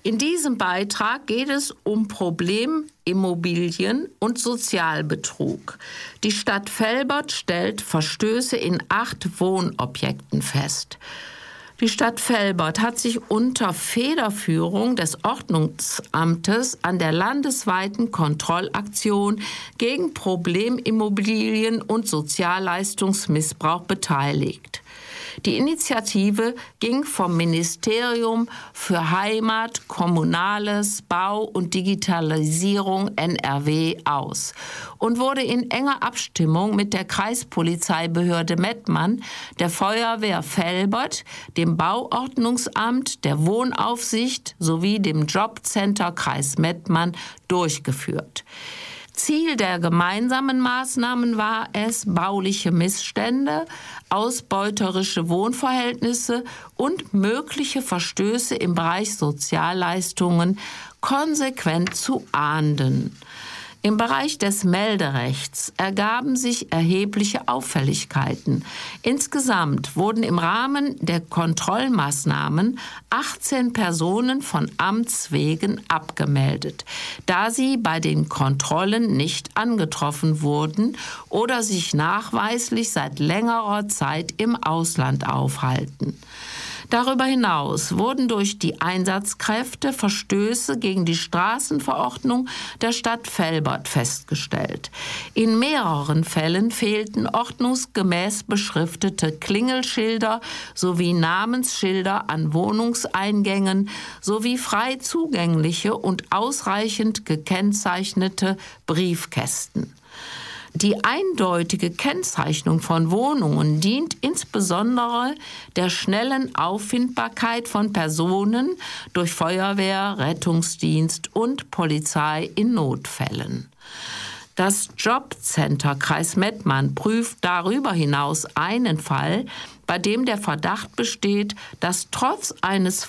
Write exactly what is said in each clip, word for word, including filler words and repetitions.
In diesem Beitrag geht es um Problemimmobilien und Sozialbetrug. Die Stadt Velbert stellt Verstöße in acht Wohnobjekten fest. Die Stadt Velbert hat sich unter Federführung des Ordnungsamtes an der landesweiten Kontrollaktion gegen Problemimmobilien und Sozialleistungsmissbrauch beteiligt. Die Initiative ging vom Ministerium für Heimat, Kommunales, Bau und Digitalisierung N R W aus und wurde in enger Abstimmung mit der Kreispolizeibehörde Mettmann, der Feuerwehr Velbert, dem Bauordnungsamt, der Wohnaufsicht sowie dem Jobcenter Kreis Mettmann durchgeführt. Ziel der gemeinsamen Maßnahmen war es, bauliche Missstände, ausbeuterische Wohnverhältnisse und mögliche Verstöße im Bereich Sozialleistungen konsequent zu ahnden. Im Bereich des Melderechts ergaben sich erhebliche Auffälligkeiten. Insgesamt wurden im Rahmen der Kontrollmaßnahmen achtzehn Personen von Amts wegen abgemeldet, da sie bei den Kontrollen nicht angetroffen wurden oder sich nachweislich seit längerer Zeit im Ausland aufhalten. Darüber hinaus wurden durch die Einsatzkräfte Verstöße gegen die Straßenverordnung der Stadt Velbert festgestellt. In mehreren Fällen fehlten ordnungsgemäß beschriftete Klingelschilder sowie Namensschilder an Wohnungseingängen sowie frei zugängliche und ausreichend gekennzeichnete Briefkästen. Die eindeutige Kennzeichnung von Wohnungen dient insbesondere der schnellen Auffindbarkeit von Personen durch Feuerwehr, Rettungsdienst und Polizei in Notfällen. Das Jobcenter Kreis Mettmann prüft darüber hinaus einen Fall, bei dem der Verdacht besteht, dass trotz eines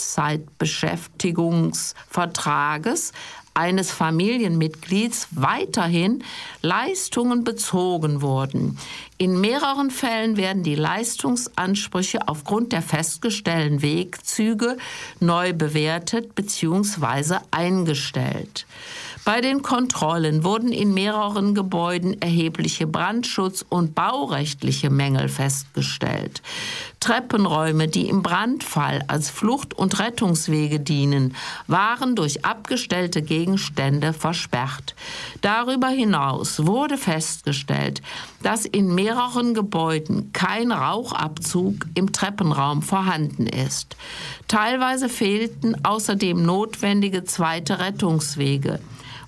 Vollzeitbeschäftigungsvertrages eines Familienmitglieds weiterhin Leistungen bezogen wurden. In mehreren Fällen werden die Leistungsansprüche aufgrund der festgestellten Wegzüge neu bewertet bzw. eingestellt. Bei den Kontrollen wurden in mehreren Gebäuden erhebliche Brandschutz- und baurechtliche Mängel festgestellt. Treppenräume, die im Brandfall als Flucht- und Rettungswege dienen, waren durch abgestellte Gegenstände versperrt. Darüber hinaus wurde festgestellt, dass in mehreren Gebäuden kein Rauchabzug im Treppenraum vorhanden ist. Teilweise fehlten außerdem notwendige zweite Rettungswege.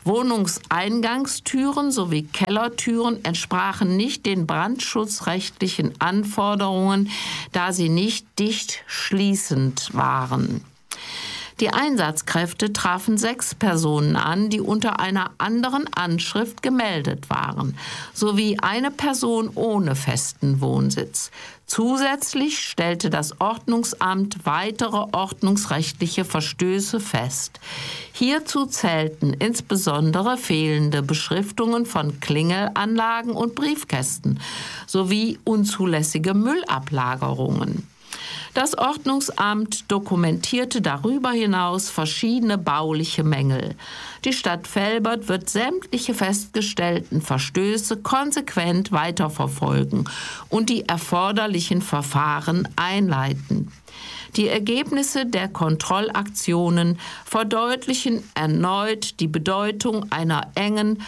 Wohnungseingangstüren sowie Kellertüren entsprachen nicht den brandschutzrechtlichen Anforderungen, da sie nicht dicht schließend waren. Die Einsatzkräfte trafen sechs Personen an, die unter einer anderen Anschrift gemeldet waren, sowie eine Person ohne festen Wohnsitz. Zusätzlich stellte das Ordnungsamt weitere ordnungsrechtliche Verstöße fest. Hierzu zählten insbesondere fehlende Beschriftungen von Klingelanlagen und Briefkästen sowie unzulässige Müllablagerungen. Das Ordnungsamt dokumentierte darüber hinaus verschiedene bauliche Mängel. Die Stadt Velbert wird sämtliche festgestellten Verstöße konsequent weiterverfolgen und die erforderlichen Verfahren einleiten. Die Ergebnisse der Kontrollaktionen verdeutlichen erneut die Bedeutung einer engen,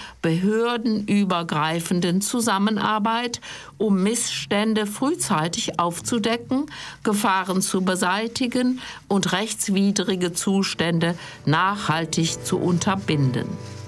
behördenübergreifenden Zusammenarbeit, um Missstände frühzeitig aufzudecken, Gefahren zu beseitigen und rechtswidrige Zustände nachhaltig zu unterbinden.